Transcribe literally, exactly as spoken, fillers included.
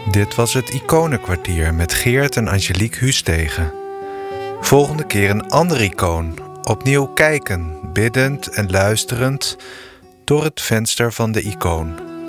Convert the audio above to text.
Dit was het Iconenkwartier met Geert en Angelique Hustegen. Volgende keer een ander icoon. Opnieuw kijken, biddend en luisterend door het venster van de icoon.